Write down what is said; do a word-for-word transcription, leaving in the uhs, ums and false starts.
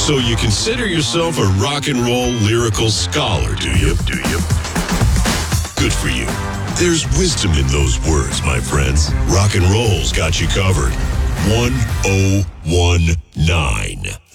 So you consider yourself a rock and roll lyrical scholar, do you? Do you? Good for you. There's wisdom in those words, my friends. Rock and roll's got you covered. one oh one nine